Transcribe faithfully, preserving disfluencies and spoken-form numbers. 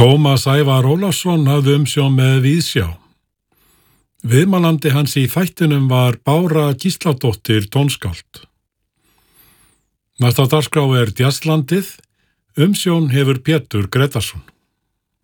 Tómas Ævar Ólafsson hafði umsjón með Víðsjá. Viðmælandi hans í þættinum var Bára Gísladóttir tónskáld. Næsta dagskrá er Jazzlandið, umsjón hefur Pétur Gretarsson.